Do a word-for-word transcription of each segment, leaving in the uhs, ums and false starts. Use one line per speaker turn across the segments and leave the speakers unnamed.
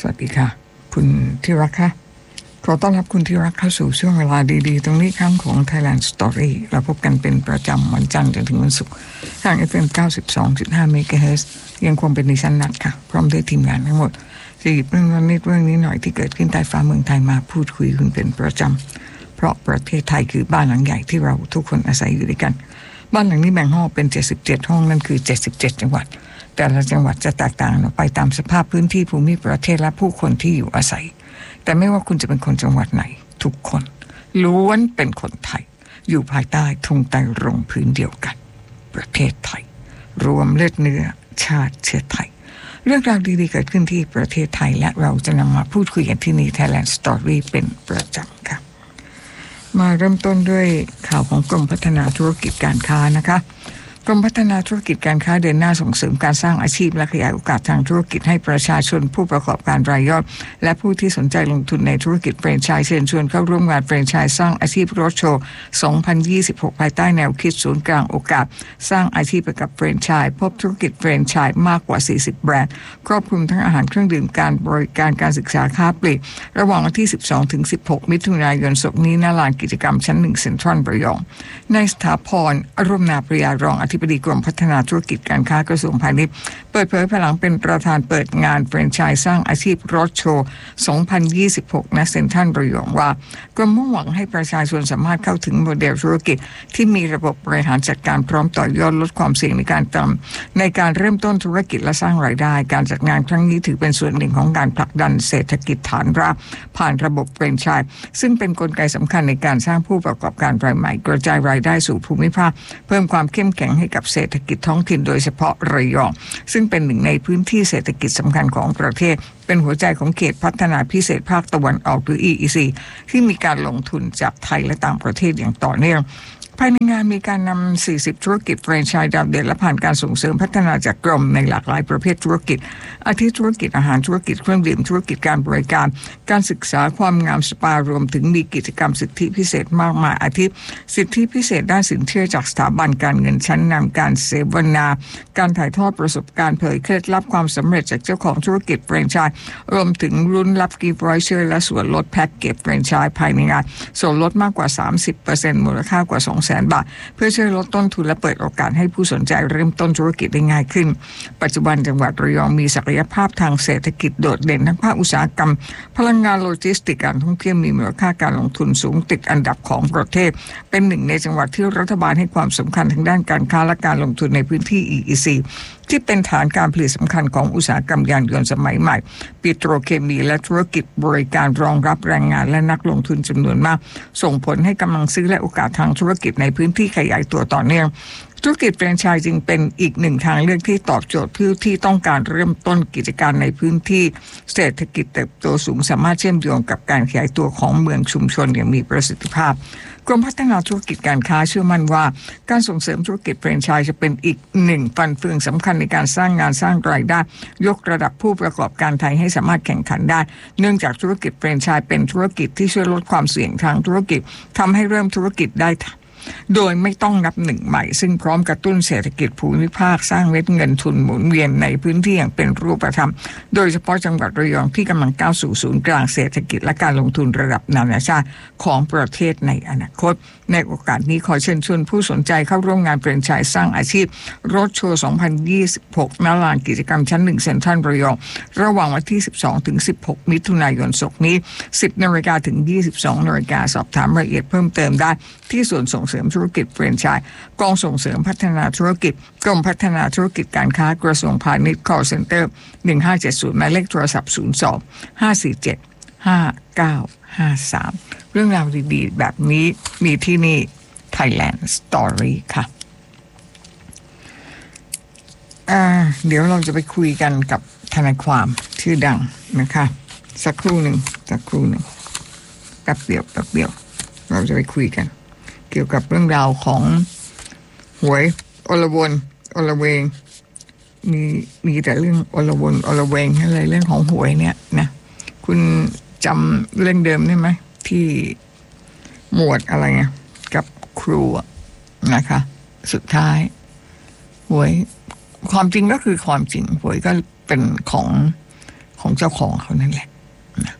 สวัสดีค่ะคุณที่รักค่ะขอต้อนรับคุณที่รักเข้าสู่ช่วงเวลาดีๆตรงนี้ครั้งของ Thailand Story เราพบกันเป็นประจำวันจันทร์จนถึงวันศุกร์ทาง เอฟ เอ็ม เก้าสิบสองจุดห้า เมกะเฮิรตซ์ยังคงเป็นดิฉันนัดค่ะพร้อมด้วยทีมงานทั้งหมดจะหยิบเรื่องนิดเรื่องนี้หน่อยที่เกิดขึ้นใต้ฟ้าเมืองไทยมาพูดคุยคุณเป็นประจำเพราะประเทศไทยคือบ้านหลังใหญ่ที่เราทุกคนอาศัยอยู่ด้วยกันบ้านหลังนี้แบ่งห้องเป็นเจ็ดสิบเจ็ดห้องนั่นคือเจ็ดสิบเจ็ดจังหวัดแต่ละจังหวัดจะแตกต่างออกไปตามสภาพพื้นที่ภูมิประเทศและผู้คนที่อยู่อาศัยแต่ไม่ว่าคุณจะเป็นคนจังหวัดไหนทุกคนล้วนเป็นคนไทยอยู่ภายใต้ธงไตรรงค์พื้นเดียวกันประเทศไทยรวมเลือดเนื้อชาติเชื้อไทยเรื่องราวดีๆเกิดขึ้นที่ประเทศไทยและเราจะนำมาพูดคุยกันที่นี่ Thailand Story เป็นประจำค่ะมาเริ่มต้นด้วยข่าวของกรมพัฒนาธุรกิจการค้านะคะกรมพัฒนาธุรกิจการค้าเดินหน้าส่งเสริมการสร้างอาชีพและขยายโอกาสทางธุรกิจให้ประชาชนผู้ประกอบการรายย่อยและผู้ที่สนใจลงทุนในธุรกิจแฟรนไชส์เชิญชวนเข้าร่วมงานแฟรนไชส์สร้างอาชีพโรดโชว์สองพันยี่สิบหกภายใต้แนวคิดศูนย์กลางโอกาสสร้างอาชีพกับแฟรนไชส์พบธุรกิจแฟรนไชส์มากกว่าสี่สิบแบรนด์ครอบคลุมทั้งอาหารเครื่องดื่มการบริการการศึกษาค้าปลีกระหว่างวันที่สิบสองถึงสิบหกมิถุนายนศกนี้ณลานกิจกรรมชั้นหนึ่งเซ็นทรัลระยองนายสถาพรอรุณนาปริยารองอธิบดีกรมพัฒนาธุรกิจการค้ากระทรวงพาณิชย์เปิดเผยภายหลังเป็นประธานเปิดงานแฟรนไชส์สร้างอาชีพโรดโชว์สองพันยี่สิบหกณเซ็นทรัลระยองว่ากรมมุ่งหวังให้ประชาชนสามารถเข้าถึงโมเดลธุรกิจที่มีระบบบริหารจัดการพร้อมต่อยอดลดความเสี่ยงในการทำในการเริ่มต้นธุรกิจและสร้างรายได้การจัดงานครั้งนี้ถือเป็นส่วนหนึ่งของการผลักดันเศรษฐกิจฐานรากผ่านระบบแฟรนไชส์ซึ่งเป็นกลไกสำคัญในการสร้างผู้ประกอบการรายใหม่กระจายรายได้สู่ภูมิภาคเพิ่มความเข้มแข็งให้กับเศรษฐกิจท้องถิ่นโดยเฉพาะระยองซึ่งเป็นหนึ่งในพื้นที่เศรษฐกิจสำคัญของประเทศเป็นหัวใจของเขตพัฒนาพิเศษภาคตะวันออกหรือ อี อี ซี ที่มีการลงทุนจากไทยและต่างประเทศอย่างต่อเนื่องภายในงานมีการนำสี่สิบธุรกิจแฟรนไชส์ดาวเด่นและผ่านการส่งเสริมพัฒนาจากกรมในหลากหลายประเภทธุรกิจอาทิธุรกิจอาหารธุรกิจเครื่องดื่มธุรกิจการบริการการศึกษาความงามสปารวมถึงมีกิจกรรมสิทธิพิเศษมากมายอาทิสิทธิพิเศษด้านสินเชื่อจากสถาบันการเงินชั้นนำการเสวนาการถ่ายทอดประสบการณ์เผยเคล็ดลับความสำเร็จจากเจ้าของธุรกิจแฟรนไชส์รวมถึงรุ่นรับกิฟต์วอเชอร์และส่วนลดแพ็กเกจแฟรนไชส์ภายในงานส่วนลดมากกว่า สามสิบเปอร์เซ็นต์ มูลค่ากว่า สองแสน บาทเพื่อช่วยลดต้นทุนและเปิดโอกาสให้ผู้สนใจเริ่มต้นธุรกิจได้ง่ายขึ้นปัจจุบันจังหวัดระยองมีศักยภาพทางเศรษฐกิจโดดเด่นทั้งภาคอุตสาหกรรมพลังงานโลจิสติกส์การท่องเที่ยวมีมูลค่าการลงทุนสูงติดอันดับของประเทศเป็นหนึ่งในจังหวัดที่รัฐบาลให้ความสำคัญทางด้านการค้าและการลงทุนในพื้นที่ อี อี ซี ที่เป็นฐานการผลิตสำคัญของอุตสาหกรรมยานยนต์สมัยใหม่ปิโตรเคมีและธุรกิจบริการรองรับแรงงานและนักลงทุนจำนวนมากส่งผลให้กำลังซื้อและโอกาสทางธุรกิจในพื้นที่ขยายตัวต่อเนื่องธุรกิจแฟรนไชส์จึงเป็นอีกหนึ่งทางเลือกที่ตอบโจทย์ผู้ที่ต้องการเริ่มต้นกิจการในพื้นที่เศรษฐกิจเติบโตสูงสามารถเชื่อมโยงกับการขยายตัวของเมืองชุมชนอย่างมีประสิทธิภาพกรมพัฒนาธุรกิจการค้าเชื่อมั่นว่าการส่งเสริมธุรกิจแฟรนไชส์จะเป็นอีกหนึ่งฟันเฟืองสำคัญในการสร้างงานสร้างรายได้ยกระดับผู้ประกอบการไทยให้สามารถแข่งขันได้เนื่องจากธุรกิจแฟรนไชส์เป็นธุรกิจที่ช่วยลดความเสี่ยงทางธุรกิจทำให้เริ่มธุรกิจได้โดยไม่ต้องนับหนึ่งใหม่ซึ่งพร้อมกระตุ้นเศรษฐกิจภูมิภาคสร้างเม็ดเงินทุนหมุนเวียนในพื้นที่อย่างเป็นรูปธรรมโดยเฉพาะจังหวัดระยองที่กำลังก้าวสู่ศูนย์กลางเศรษฐกิจและการลงทุนระดับนานาชาติของประเทศในอนาคตในโอกาสนี้ขอเชิญชวนผู้สนใจเข้าร่วมงานแฟรนไชส์สร้างอาชีพโรดโชว์สองพันยี่สิบหกณลานกิจกรรมชั้นหนึ่งเซ็นทรัลระยองระหว่างวันที่สิบสองถึงสิบหกมิถุนายนศกนี้ สิบนาฬิกาถึงยี่สิบสองนาฬิกาสอบถามรายละเอียดเพิ่มเติมได้ที่ส่วนส่งเสริมธุรกิจแฟรนไชส์กองส่งเสริมพัฒนาธุรกิจกรมพัฒนาธุรกิจการค้ากระทรวงพาณิชย์ call center หนึ่งห้าเจ็ดศูนย์หมายเลขโทรศัพท์ศูนย์ สอง ห้า สี่ เจ็ด ห้า เก้า ห้า สามเรื่องราวดีๆแบบนี้มีที่นี่ Thailand Story ค่ะอ่าเดี๋ยวเราจะไปคุยกันกับทนายความชื่อดังนะคะสักครู่หนึ่งสักครู่หนึ่งแป๊บเดียวแป๊บเดียวเราจะไปคุยกันเกี่ยวกับเรื่องราวของหวยอลวนอลเวงมีมีแต่เรื่องอลวนอลเวงอะไรเรื่องของหวยเนี่ยนะคุณจำเรื่องเดิมได้ไหมที่หมวดอะไรไงกับครูนะคะสุดท้ายหวยความจริงก็คือความจริงหวยก็เป็นของของเจ้าของเขานั่นแหละนะ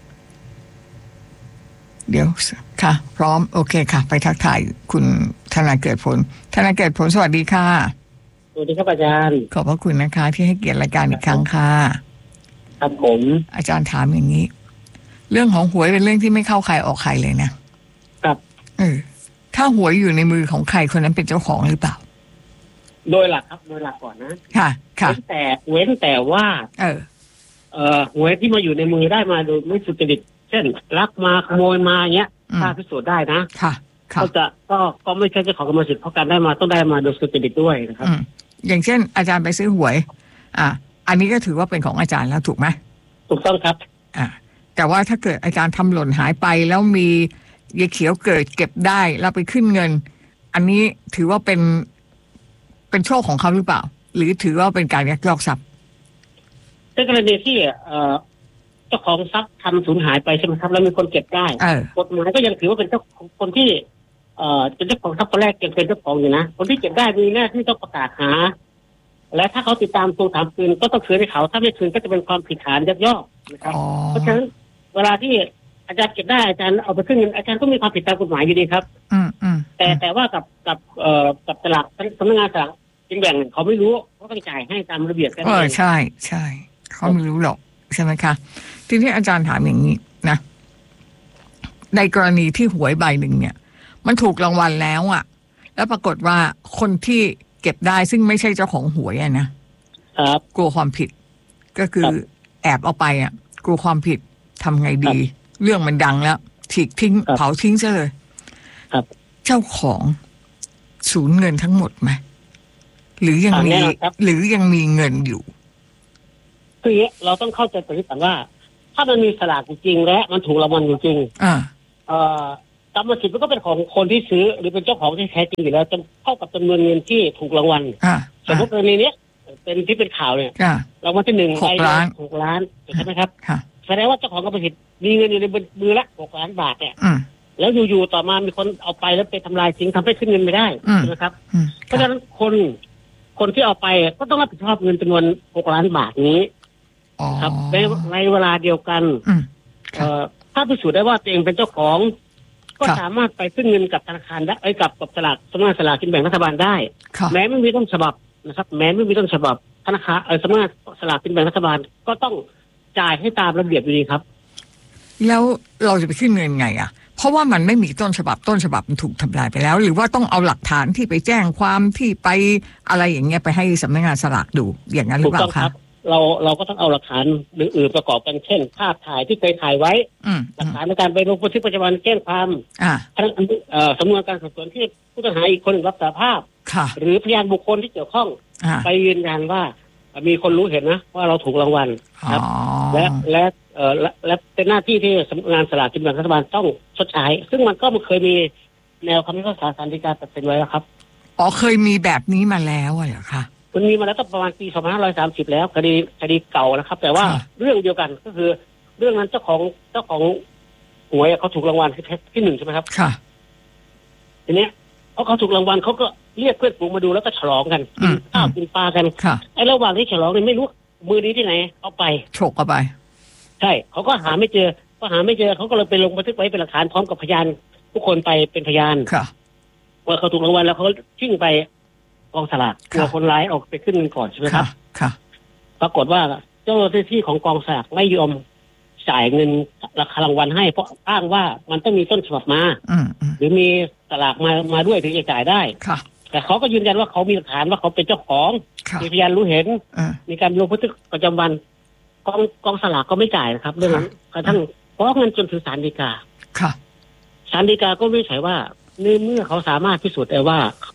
เดี๋ยวค่ะพร้อมโอเคค่ะไปทักทายคุณธนายเกิดผลธนายเกิดผลสวัสดีค่ะ
สวัสดีครับอาจารย์
ขอบพระคุณนะคะที่ให้เกียรติรายการอีกครั้งค่ะ
ครับผม
อาจารย์ถามอย่างนี้เรื่องของหวยเป็นเรื่องที่ไม่เข้าใครออกใครเลยนะครับเออถ้าหวยอยู่ในมือของใครคนนั้นเป็นเจ้าของหรือเปล่า
โดยหลักครับโดยหลักก่อนนะ
ค่ะค่ะ
เว้นแต่เว้นแต่ว่า
เออ
เอ่อหวยที่มาอยู่ในมือได้มาโดยไม่สุจริตเช่นลักมาขโมยมาเงี้ยถ้าพิสูจน์ได้นะ
ค่ะ
ก็จะก็ก็ไม่ใช่เจ้าของกรรมสิทธิ์เพราะการได้มาต้องได้มาโดยสุจริตด้วยนะครับ
อย่างเช่นอาจารย์ไปซื้อหวยอ่าอันนี้ก็ถือว่าเป็นของอาจารย์แล้วถูกไหม
ถูกต้องครับ
อ่าแต่ว่าถ้าเกิดอาจารย์ทำหล่นหายไปแล้วมียายเขียวเกิดเก็บได้แล้วไปขึ้นเงินอันนี้ถือว่าเป็นเป็นโชคของเขาหรือเปล่าหรือถือว่าเป็นการยักยอกทรัพย์
ในกรณีที่เอ่อเจ้าของทรัพย์ทำสูญหายไปใช่ไหมครับแล้วมีคนเก็บได้กฎหมายก็ยังถือว่าเป็นเจ้าของคนที่เอ่อเป็นเจ้าของทรัพย์คนแรกยังเป็นเจ้าของอยู่นะคนที่เก็บได้มีหน้าที่ต้องประกาศหาและถ้าเขาติดตามทวงถามคืนก็ต้องคืนให้เขาถ้าไม่คืนก็จะเป็นความผิดฐานยักยอกนะครับเพราะฉะนั้นเวลาที่อาจารย์เก็บได้อาจารย์เอาไปขึ้นเงินอาจารย์ก็มีความผิดตามกฎหมายอยู่ดีครับ
อืมอืม
แต่แต่ว่ากับกับเอ่อกับตลาดสำนักงานสลากกินแบ่งเขาไม่รู้เขาต้องจ่ายให้ตามระเบียบกัน
เออใช่ใช่เขาไม่รู้หรอกใช่ไหมคะทีนี้อาจารย์ถามอย่างนี้นะในกรณีที่หวยใบหนึ่งเนี่ยมันถูกรางวัลแล้วอ่ะแล้วปรากฏว่าคนที่เก็บได้ซึ่งไม่ใช่เจ้าของหวยอ่ะนะครับกลัวความผิดก็คือแอบเอาไปอ่ะกลัวความผิดทำไงดีเรื่องมันดังแล้วฉีกทิ้งเผาทิ้งซะเลยเจ้าของสูญเงินทั้งหมดไหมหรือยังมีหรือยังมีเงินอยู่
คือเราต้องเข้าใจตรงนี้ก่อนว่าถ้ามันมีสลากจริงๆและมันถูกรางวัลจริง
ๆอ่า
เอ่อกรรมสิทธิ์มันก็เป็นของคนที่ซื้อหรือเป็นเจ้าของที่แท้จริงอยู่แล้วจนเท่ากับจำนวนเงินที่ถูกรางวัลสมมติกรณีนี้เป็นที่เป็นข่าวเนี่ยรางวัลที่หนึ่ง
หกล้าน
หกล้านใช่ไหมครับแสดงว่าเจ้าของกรรมสิทธิ์มีเงินอยู่ในมือละหกล้านบาทเนี่ยแล้วอยู่ๆต่อมามีคนเอาไปแล้วไปทำลายทิ้งทำให้ขึ้นเงินไม่ได้ใช่ไหมครับเพราะฉะนั้นคนคนที่เอาไปก็ต้องรับผิดชอบเงินจำนวนหกล้านบาทนี้ครับในในเวลาเดียวกันถ้าพิสูจน์ได้ว่าตัวเองเป็นเจ้าของก็สามารถไปขึ้นเงินกับธนาคารได้ไอ้กับกับสลากสำนักงานสลากกินแบ่งรัฐบาลได้แม้ไม่มีต้นฉบับนะครับแม้ไม่มีต้นฉบับธนาคารเออสำนักงานสลากกินแบ่งรัฐบาลก็ต้องจ่ายให้ตามระเบียบอยู่ดีครับ
แล้วเราจะไปขึ้นเงินไงอ่ะเพราะว่ามันไม่มีต้นฉบับต้นฉบับมันถูกทำลายไปแล้วหรือว่าต้องเอาหลักฐานที่ไปแจ้งความที่ไปอะไรอย่างเงี้ยไปให้สำนักงานสลากดูอย่างนั้นหรือเปล่าคะ
เราเราก็ต้องเอาหลักฐานอื่นๆประกอบกันเช่นภาพถ่ายที่เคยถ่ายไว้หลักฐานในการไปลงบันทึกประจำวันแจ้งความทั้งสำนวนการสอบสวนที่ผู้ต้องหาอีกคนรับสารภาพหรือพยานบุคคลที่เกี่ยวข้องไปยืนยันว่ามีคนรู้เห็นนะว่าเราถูกรางวัลครับและและเอ่อและเป็นหน้าที่ที่สำนักงานสลากกินแบ่งรัฐบาลต้องชดใช้ซึ่งมันก็เคยมีแนวคำพิพากษาศาลฎีกาตัดสินไว้แล้วครับ
อ๋อเคยมีแบบนี้มาแล้วเหรอคะ
มันมีมาแล้วตั้งประมาณปีสองพันห้าร้อยสามสิบแล้วคดีคดีเก่านะครับแต่ว่าเรื่องเดียวกันก็คือเรื่องนั้นเจ้าของเจ้าของหวยเขาถูกรางวัลที่ที่หนึ่งใช่ไหมครับ
ค่ะ
ทีนี้พอเขาถูกรางวัลเขาก็เรียกเพื่อนฝูงมาดูแล้วก็ฉลองกันกินข้าวกินปลากันไอ้ระหว่างที่ฉลองเนี่ยไม่รู้มือนี้ที่ไหนเอาไป
ฉกเอาไป
ใช่เขาก็หาไม่เจอก็หาไม่เจอเขาก็เลยไปลงบันทึกไว้เป็นหลักฐานพร้อมกับพยานทุกคนไปเป็นพยานว่าเขาถูกรางวัลแล้วเขาชิ่งไปกองสลากกลัวคนร้ายออกไปขึ้นเงินก่อนใช่ไหมครับ
ค่ะ
ปรากฏว่าเจ้าหน้าที่ของกองสลากไม่ยอมจ่ายเงินราคารางวัลให้เพราะอ้างว่ามันต้องมีต้นฉบับมาหรือมีสลากมามาด้วยถึงจะจ่ายได้แต่เขาก็ยืนยันว่าเขามีหลักฐานว่าเขาเป็นเจ้าของมีพยานรู้เห็นมีการลงบันทึกประจำวันกองกองสลากก็ไม่จ่ายนะครับเรื่องนั้นกระทั่งฟ้องเงินจนถึงศาลฎีกาศาลฎีกาก็วินิจฉัยว่าเมื่อเขาสามารถพิสูจน์ได้ว่า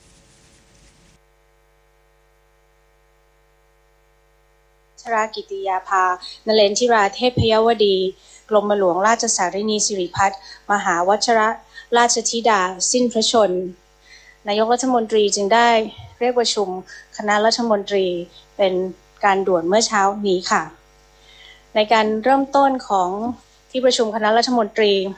ชรากิติยาภานเรนทิราเทพยวดีกรมหลวงราชสารินีสิริพัฒน์มหาวัชรราชธิดาสิ้นพระชนนายกรัฐมนตรีจึงได้เรียกประชุมคณะรัฐมนตรีเป็นการด่วนเมื่อเช้านี้ค่ะในการเริ่มต้นของที่ประชุมคณะรัฐมนตรี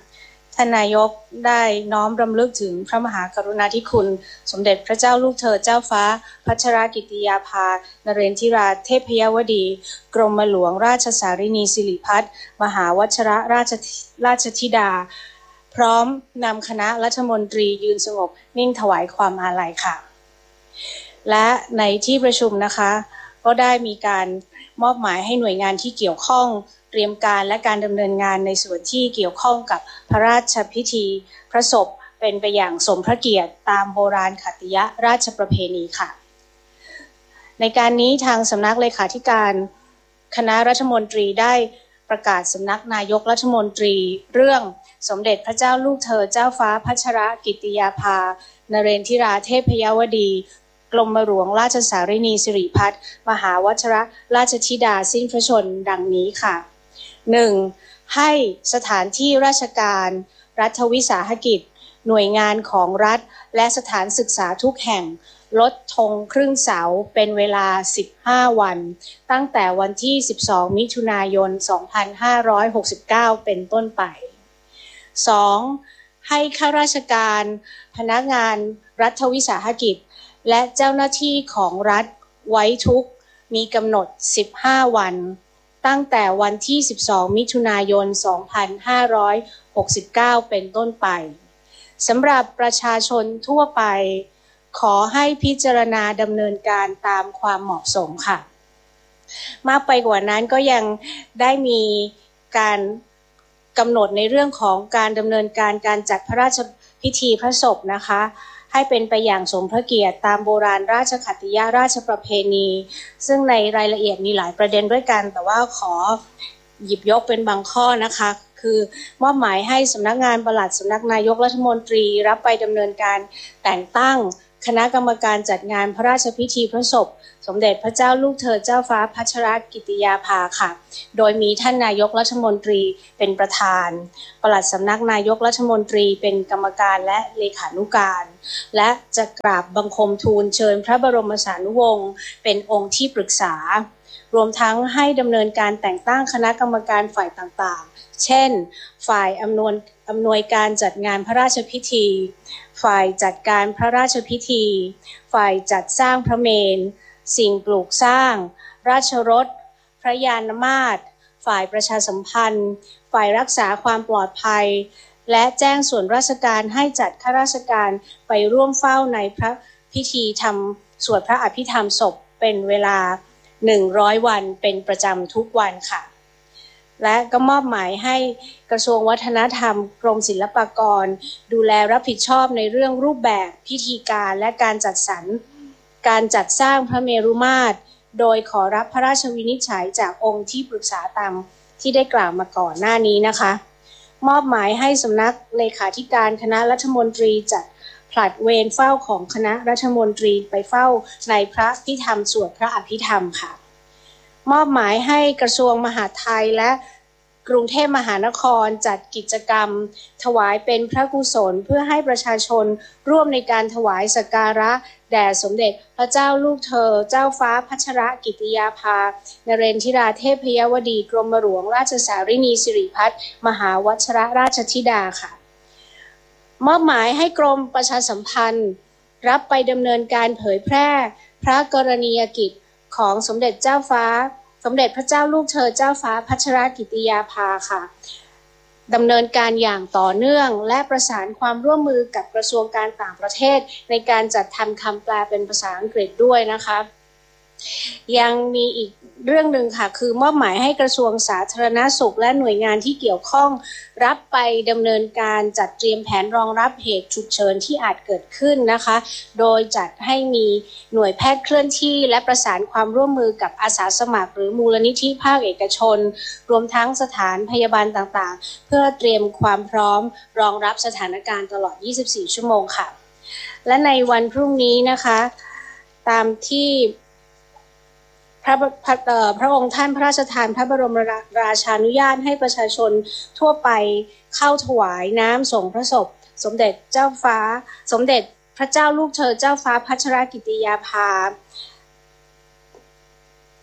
ท่านนายกได้น้อมรำลึกถึงพระมหากรุณาธิคุณสมเด็จพระเจ้าลูกเธอเจ้าฟ้าพัชรกิติยาภานเรนทิราเทพยวดีกรมหลวงราชสารินีสิริพัฒน์มหาวชิรราชราชธิดาพร้อมนำคณะรัฐมนตรียืนสงบนิ่งถวายความอาลัยค่ะและในที่ประชุมนะคะก็ได้มีการมอบหมายให้หน่วยงานที่เกี่ยวข้องเตรียมการและการดำเนินงานในส่วนที่เกี่ยวข้องกับพระราชพิธีพระศพเป็นไปอย่างสมพระเกียรติตามโบราณขัตติยราชประเพณีค่ะในการนี้ทางสำนักเลขาธิการคณะรัฐมนตรีได้ประกาศสำนักนายกรัฐมนตรีเรื่องสมเด็จพระเจ้าลูกเธอเจ้าฟ้าพัชรกิติยาภานเรนทิราเทพยวดีกรมหลวงราชสารินีสิริพัฒน์มหาวชิรราชธิดาสิ้นพระชนม์ดังนี้ค่ะ หนึ่ง. ให้สถานที่ราชการรัฐวิสาหกิจหน่วยงานของรัฐและสถานศึกษาทุกแห่งลดธงครึ่งเสาเป็นเวลาสิบห้าวันตั้งแต่วันที่สิบสองมิถุนายนสองพันห้าร้อยหกสิบเก้าเป็นต้นไป สอง. ให้ข้าราชการพนักงานรัฐวิสาหกิจและเจ้าหน้าที่ของรัฐไว้ทุกข์มีกำหนดสิบห้าวันตั้งแต่วันที่สิบสองมิถุนายนสองพันห้าร้อยหกสิบเก้าเป็นต้นไปสำหรับประชาชนทั่วไปขอให้พิจารณาดำเนินการตามความเหมาะสมค่ะมากไปกว่านั้นก็ยังได้มีการกำหนดในเรื่องของการดำเนินการการจัดพระราชพิธีพระศพนะคะให้เป็นไปอย่างสมพระเกียรติตามโบราณราชขัตติยราชประเพณีซึ่งในรายละเอียดมีหลายประเด็นด้วยกันแต่ว่าขอหยิบยกเป็นบางข้อนะคะคือมอบหมายให้สำนักงานปลัดสำนักนายกรัฐมนตรีรับไปดำเนินการแต่งตั้งคณะกรรมการจัดงานพระราชพิธีพระศพสมเด็จพระเจ้าลูกเธอเจ้าฟ้าพัชรกิติยาภาค่ะโดยมีท่านนายกรัฐมนตรีเป็นประธานปลัดสำนักนายกรัฐมนตรีเป็นกรรมการและเลขานุการและจะกราบบังคมทูลเชิญพระบรมสานุวงศ์เป็นองค์ที่ปรึกษารวมทั้งให้ดำเนินการแต่งตั้งคณะกรรมการฝ่ายต่างๆเช่นฝ่ายอำนวยอำนวยการจัดงานพระราชพิธีฝ่ายจัดการพระราชพิธีฝ่ายจัดสร้างพระเมรุสิ่งปลูกสร้างราชรถพระยานมาตรฝ่ายประชาสัมพันธ์ฝ่ายรักษาความปลอดภัยและแจ้งส่วนราชการให้จัดข้าราชการไปร่วมเฝ้าในพระพิธีทำสวดพระอภิธรรมศพเป็นเวลาหนึ่งร้อยวันเป็นประจำทุกวันค่ะและก็มอบหมายให้กระทรวงวัฒนธรรมกรมศิลปากรดูแลรับผิดชอบในเรื่องรูปแบบพิธีการและการจัดสรรการจัดสร้างพระเมรุมาตรโดยขอรับพระราชวินิจฉัยจากองค์ที่ปรึกษาตามที่ได้กล่าวมาก่อนหน้านี้นะคะมอบหมายให้สำนักเลขาธิการคณะรัฐมนตรีจัดผลัดเวรเฝ้าของคณะรัฐมนตรีไปเฝ้าในพระพิธรรมสวดพระอภิธรรมค่ะมอบหมายให้กระทรวงมหาดไทยและกรุงเทพมหานครจัดกิจกรรมถวายเป็นพระกุศลเพื่อให้ประชาชนร่วมในการถวายสักการะแด่สมเด็จพระเจ้าลูกเธอเจ้าฟ้าพัชรกิติยาภานเรนทิราเทพยวดีกรมหลวงราชสารินีสิริพัฒน์มหาวชิรราชธิดาค่ะมอบหมายให้กรมประชาสัมพันธ์รับไปดำเนินการเผยแพร่พระกรณียกิจของสมเด็จเจ้าฟ้าสมเด็จพระเจ้าลูกเธอเจ้าฟ้าพัชรกิติยาภาค่ะดำเนินการอย่างต่อเนื่องและประสานความร่วมมือกับกระทรวงการต่างประเทศในการจัดทำคำแปลเป็นภาษาอังกฤษด้วยนะคะยังมีอีกเรื่องหนึ่งค่ะคือมอบหมายให้กระทรวงสาธารณสุขและหน่วยงานที่เกี่ยวข้องรับไปดำเนินการจัดเตรียมแผนรองรับเหตุฉุกเฉินที่อาจเกิดขึ้นนะคะโดยจัดให้มีหน่วยแพทย์เคลื่อนที่และประสานความร่วมมือกับอาสาสมัครหรือมูลนิธิภาคเอกชนรวมทั้งสถานพยาบาลต่างๆเพื่อเตรียมความพร้อมรองรับสถานการณ์ตลอดยี่สิบสี่ชั่วโมงค่ะและในวันพรุ่งนี้นะคะตามที่พระพระพระองค์ท่านพระราชทานพระบรมราชานุญาตให้ประชาชนทั่วไปเข้าถวายน้ำส่งพระศพสมเด็จเจ้าฟ้าสมเด็จพระเจ้าลูกเธอเจ้าฟ้าพัชรกิติยาภา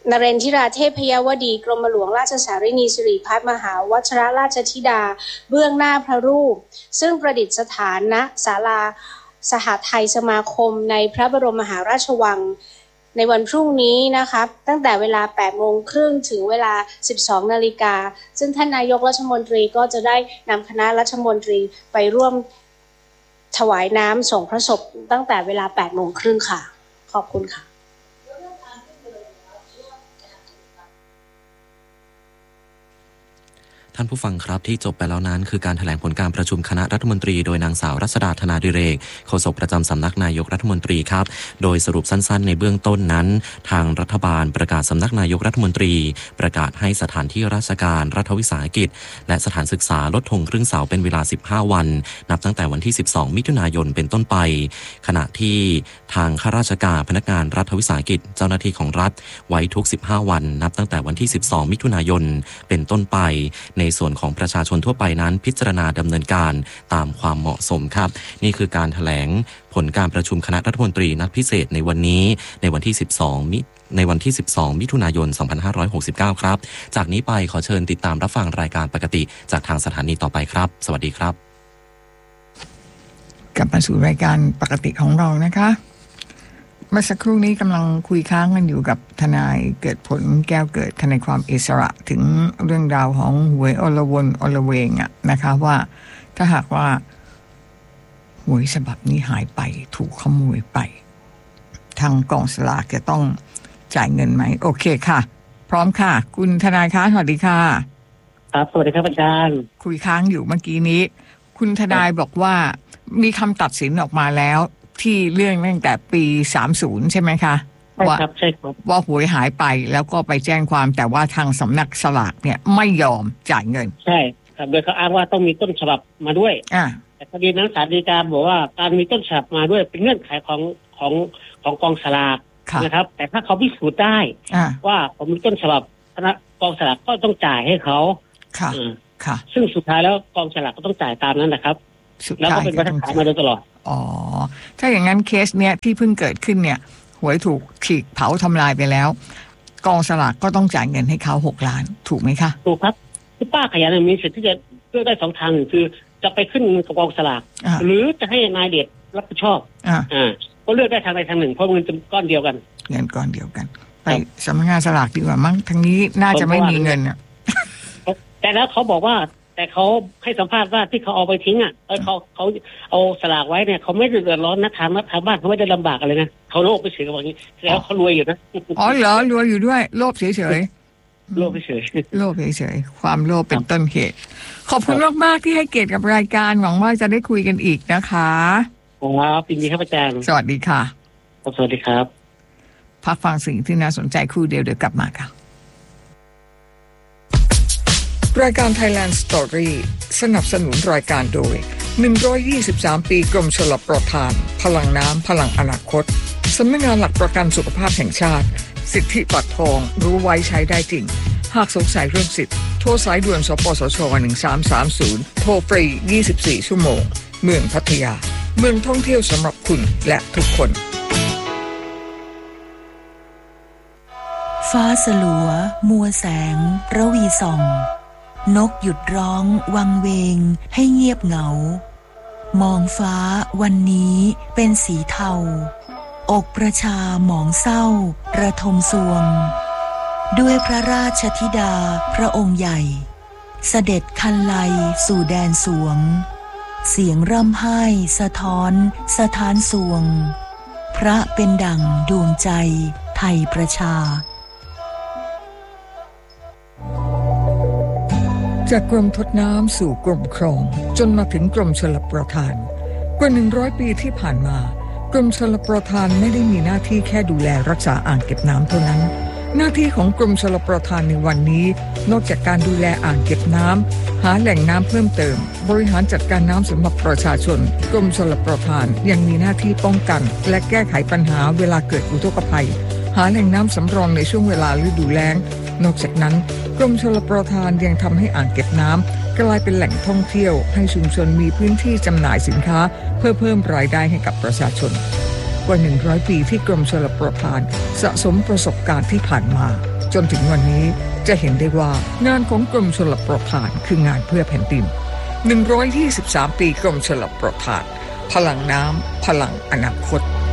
นเรนทิราเทพยวดีกรมหลวงราชสารินีสิริพัฒมหาวัชรราชธิดาเบื้องหน้าพระรูปซึ่งประดิษฐานณศาลาสหไทยสมาคมในพระบรมมหาราชวังในวันพรุ่งนี้นะคะตั้งแต่เวลา แปดโมงครึ่ง ถึงเวลา สิบสองนาฬิกาซึ่งท่านนายกรัฐมนตรีก็จะได้นำคณะรัฐมนตรีไปร่วมถวายน้ำส่งพระศพตั้งแต่เวลา แปดโมงครึ่งค่ะขอบคุณค่ะ
ท่านผู้ฟังครับที่จบไปแล้วนั้นคือการแถลงผลการประชุมคณะรัฐมนตรีโดยนางสาวรัศดาธนาดิเรกโฆษกประจำสำนักนายกรัฐมนตรีครับโดยสรุปสั้นๆในเบื้องต้นนั้นทางรัฐบาลประกาศสำนักนายกรัฐมนตรีประกาศให้สถานที่ราชการรัฐวิสาหกิจและสถานศึกษาลดธงครึ่งเสาเป็นเวลาสิบห้าวันนับตั้งแต่วันที่สิบสองมิถุนายนเป็นต้นไปขณะที่ทางข้าราชการพนักงานรัฐวิสาหกิจเจ้าหน้าที่ของรัฐไว้ทุกสิบห้าวันนับตั้งแต่วันที่สิบสองมิถุนายนเป็นต้นไปในส่วนของประชาชนทั่วไปนั้นพิจารณาดำเนินการตามความเหมาะสมครับนี่คือการแถลงผลการประชุมคณะรัฐมนตรีนัดพิเศษในวันนี้ในวันที่สิบสองมิในวันที่สิบสองมิถุนายนสองพันห้าร้อยหกสิบเก้าครับจากนี้ไปขอเชิญติดตามรับฟังรายการปกติจากทางสถานีต่อไปครับสวัสดีครับ
กลับมาสู่รายการปกติของเรานะคะเมื่อสักครู่นี้กำลังคุยค้างกันอยู่กับทนายเกิดผลแก้วเกิดทนายความอิสระถึงเรื่องราวของหวยอลวนอลเวงอะนะคะว่าถ้าหากว่าหวยฉบับนี้หายไปถูกขโมยไปทางกองสลากจะต้องจ่ายเงินไหมโอเคค่ะพร้อมค่ะคุณทนายคะสวัสดีค่ะ
ครับสวัสดีครับอาจารย์
คุยค้างอยู่เมื่อกี้นี้คุณทนายบอกว่ามีคำตัดสินออกมาแล้วที่เรื่องตั้งแต่ปีสามสิบใช่ไหมคะ
ใช่ครับใช่ครับ
ว่าหวยหายไปแล้วก็ไปแจ้งความแต่ว่าทางสำนักสลากเนี่ยไม่ยอมจ่ายเงิน
ใช่ครับโดยเขาอ้างว่าต้องมีต้นฉบับมาด้วย
อ่า
แต่คดีนั้นศาลฎีกาบอกว่าการมีต้นฉบับมาด้วยเป็นเงื่อนไขของของของกองสลากนะครับแต่ถ้าเขาพิสูจน์ได้ว่าผมมีต้นฉบับคณะกองสลากก็ต้องจ่ายให้เขา
ค่ะค่ะ
ซึ่งสุดท้ายแล้วกองสลากก็ต้องจ่ายตามนั้นนะครับแล้วก็เป็นมาตรฐานมาโดยตลอด
อ๋อถ้าอย่างนั้นเคสเนี้ยที่เพิ่งเกิดขึ้นเนี่ยหวยถูกฉีกเผาทำลายไปแล้วกองสลากก็ต้องจ่ายเงินให้เขาหกล้านถูกไหมคะ
ถูกครับที่ป้าขยันมีสิทธิ์ที่จะเลือกได้สองทางหนึ่งคือจะไปขึ้นกับกองสลากหรือจะให้นายเดชรับผิดชอบ
อ่า
ก็เลือกได้ทางใดทางหนึ่งเพราะเงินเป็นก้อนเดียวกัน
เงินก้อนเดียวกันไปสำนักงานสลากดีกว่ามั้งทางนี้น่าจะไม่มีเงินอ่ะ
แต่แล้วเขาบอกว่าแต่เขาให้สัมภาษณ์ว่าที่เขาเอาไปทิ้งอ่ะเออเขาเขาเอาสลากไว้เนี่ยเขาไม่ได้เดือดร้อนนะทางทางบ้านเขาไม่ได้ลำบากอะไรนะเขาโลภไปเฉยๆอย่างนี้แล้วเขารวยอยู่นะ
อ๋อเหรอรวยอยู่ด้วยโลภเฉย
ๆโลภเฉย
ๆโลภเฉยๆความโลภเป็นต้นเหตุขอบคุณมากๆที่ให้เกียรติกับรายการหวังว่าจะได้คุยกันอีกนะคะ
ครับยินดีครับอาจารย์
สวัสดีค่ะ
สวัสดีครับ
พักฟังสิ่งที่น่าสนใจครู่เดียวเดี๋ยวกลับมาค่ะรายการ Thailand Story สนับสนุนรายการโดยหนึ่งร้อยยี่สิบสามปีกรมชลประทานพลังน้ำพลังอนาคตสำนักงานหลักประกันสุขภาพแห่งชาติสิทธิบัตรทองรู้ไว้ใช้ได้จริงหากสงสัยเรื่องสิทธิ์โทรสายด่วนสปสชหนึ่งสามสามศูนย์โทรฟรียี่สิบสี่ชั่วโมงเมืองพัทยาเมืองท่องเที่ยวสำหรับคุณและทุกคน
ฟ้าสลัวมัวแสงระวีส่องนกหยุดร้องวังเวงให้เงียบเหงามองฟ้าวันนี้เป็นสีเทาอกประชาหมองเศร้าระทมสวงด้วยพระราชธิดาพระองค์ใหญ่เสด็จคันไลสู่แดนสวงเสียงร่ำไห้สะท้อนสะท้านสวงพระเป็นดั่งดวงใจไทยประชา
จากกรมทดน้ำสู่กรมครองจนมาถึงกรมชลประทานกว่าหนึ่งร้อยปีที่ผ่านมากรมชลประทานไม่ได้มีหน้าที่แค่ดูแลรักษาอ่างเก็บน้ำเท่านั้นหน้าที่ของกรมชลประทานในวันนี้นอกจากการดูแลอ่างเก็บน้ำหาแหล่งน้ำเพิ่มเติมบริหารจัดการน้ำสำหรับประชาชนกรมชลประทานยังมีหน้าที่ป้องกันและแก้ไขปัญหาเวลาเกิดอุทกภัยหาแหล่งน้ำสำรองในช่วงเวลาฤดูแล้งนอกจากนั้นกรมชลประทานยังทำให้อ่างเก็บน้ำกลายเป็นแหล่งท่องเที่ยวให้ชุมชนมีพื้นที่จำหน่ายสินค้าเพื่อเพิ่มรายได้ให้กับประชาชนกว่าหนึ่งร้อยปีที่กรมชลประทานสะสมประสบการณ์ที่ผ่านมาจนถึงวันนี้จะเห็นได้ว่างานของกรมชลประทานคืองานเพื่อแผ่นดินหนึ่งร้อยยี่สิบสามปีกรมชลประทานพลังน้ำพลังอนาคต